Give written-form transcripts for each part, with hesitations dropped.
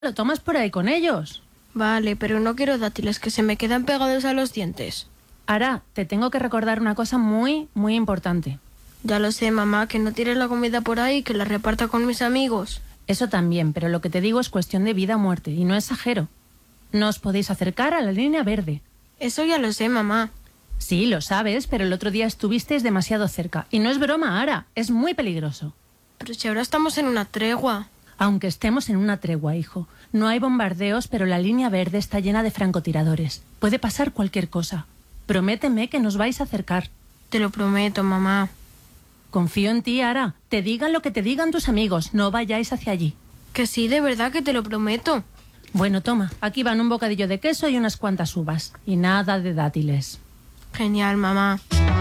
lo tomas por ahí con ellos. Vale, pero no quiero dátiles que se me quedan pegados a los dientes. Ara, te tengo que recordar una cosa muy, muy importante. Ya lo sé, mamá, que no tires la comida por ahí, que la reparta con mis amigos. Eso también, pero lo que te digo es cuestión de vida o muerte, y no exagero. No os podéis acercar a la línea verde. Eso ya lo sé, mamá. Sí, lo sabes, pero el otro día estuvisteis demasiado cerca. Y no es broma, Ara, es muy peligroso. Pero si ahora estamos en una tregua. Aunque estemos en una tregua, hijo. No hay bombardeos, pero la línea verde está llena de francotiradores. Puede pasar cualquier cosa. Prométeme que nos vais a acercar. Te lo prometo, mamá. Confío en ti, Ara. Te digan lo que te digan tus amigos. No vayáis hacia allí. Que sí, de verdad que te lo prometo. Bueno, toma. Aquí van un bocadillo de queso y unas cuantas uvas. Y nada de dátiles. Genial, mamá.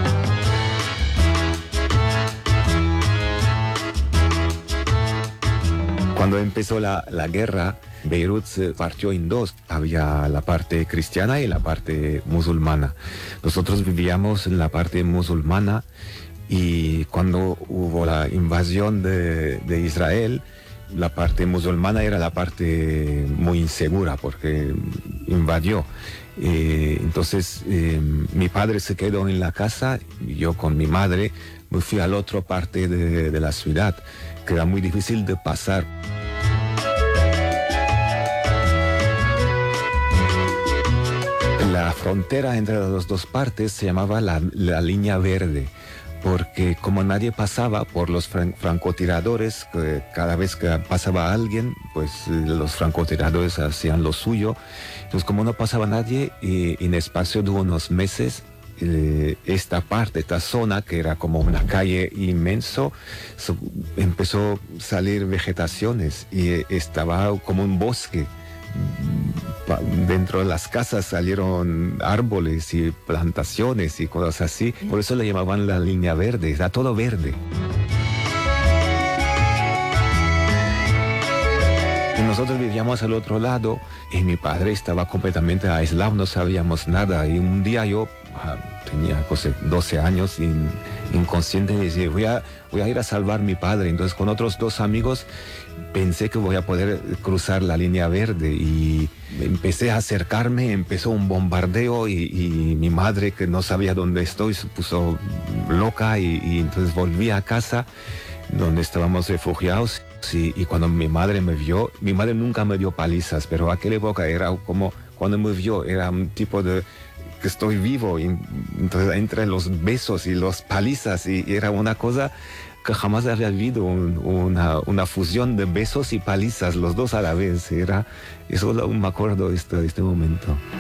Cuando empezó la guerra, Beirut se partió en dos. Había la parte cristiana y la parte musulmana. Nosotros vivíamos en la parte musulmana y cuando hubo la invasión de Israel, la parte musulmana era la parte muy insegura porque invadió. Entonces mi padre se quedó en la casa, yo con mi madre me fui a la otra parte de la ciudad, que era muy difícil de pasar. La frontera entre las dos partes se llamaba la línea verde, porque como nadie pasaba por los francotiradores, cada vez que pasaba alguien, pues los francotiradores hacían lo suyo. Entonces, como no pasaba nadie, en espacio de unos meses, esta parte, esta zona, que era como una calle inmenso, empezó a salir vegetaciones y estaba como un bosque. Dentro de las casas salieron árboles y plantaciones y cosas así. Por eso le llamaban la línea verde, era todo verde. Y nosotros vivíamos al otro lado y mi padre estaba completamente aislado, no sabíamos nada. Y un día yo tenía 12 años, inconsciente, y decía, voy a ir a salvar a mi padre. Entonces con otros dos amigos pensé que voy a poder cruzar la línea verde y empecé a acercarme, empezó un bombardeo y mi madre, que no sabía dónde estoy, se puso loca y entonces volví a casa donde estábamos refugiados. Sí, y cuando mi madre me vio, mi madre nunca me dio palizas, pero aquella época era como, cuando me vio, era un tipo de que estoy vivo, y entonces entre los besos y los palizas, y era una cosa que jamás había habido, una fusión de besos y palizas, los dos a la vez. Eso me acuerdo de este momento.